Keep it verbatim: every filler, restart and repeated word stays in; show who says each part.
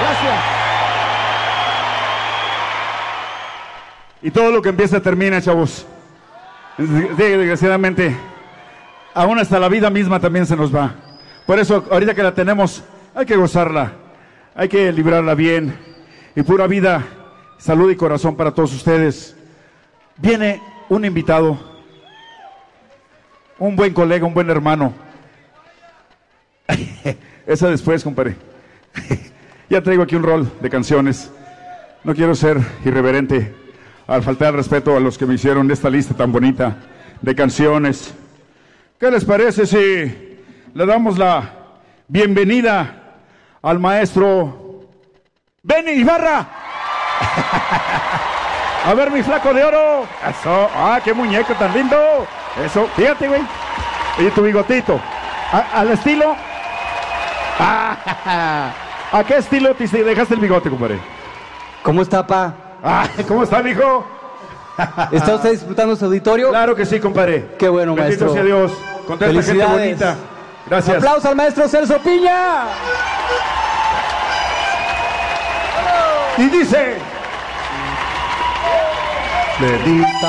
Speaker 1: Gracias.
Speaker 2: Y todo lo que empieza termina, chavos. Desgraciadamente, aún hasta la vida misma también se nos va. Por eso, ahorita que la tenemos, hay que gozarla, hay que librarla bien. Y pura vida, salud y corazón para todos ustedes. Viene un invitado, un buen colega, un buen hermano. Eso después, compadre. Ya traigo aquí un rol de canciones. No quiero ser irreverente al faltar el respeto a los que me hicieron esta lista tan bonita de canciones. ¿Qué les parece si le damos la bienvenida al maestro Benny Ibarra? A ver, mi flaco de oro. Eso, ah, qué muñeco tan lindo. Eso, fíjate, güey. Y tu bigotito. ¿A, al estilo? Ah, ¿a qué estilo te dejaste el bigote, compadre?
Speaker 3: ¿Cómo está, pa?
Speaker 2: Ah, ¿cómo está, mijo?
Speaker 3: ¿Está usted disfrutando su auditorio?
Speaker 2: Claro que sí, compadre.
Speaker 3: Qué bueno,
Speaker 2: bendito
Speaker 3: maestro.
Speaker 2: sea Dios. Con toda esta gente
Speaker 3: Felicidades.
Speaker 2: bonita. Gracias.
Speaker 3: ¡Aplausos al maestro Celso Piña!
Speaker 2: Y dice... Bendita